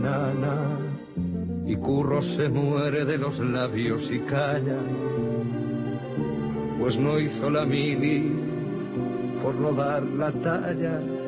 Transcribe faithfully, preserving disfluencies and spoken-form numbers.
Nana, y Curro se muere de los labios y calla, pues no hizo la mili por no dar la talla.